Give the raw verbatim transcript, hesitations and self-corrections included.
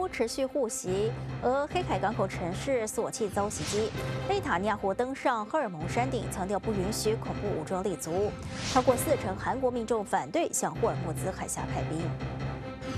持续互袭，而黑海港口城市索契遭袭击。内塔尼亚胡登上赫尔蒙山顶，强调不允许恐怖武装立足。超过四成韩国民众反对向霍尔木兹海峡派兵。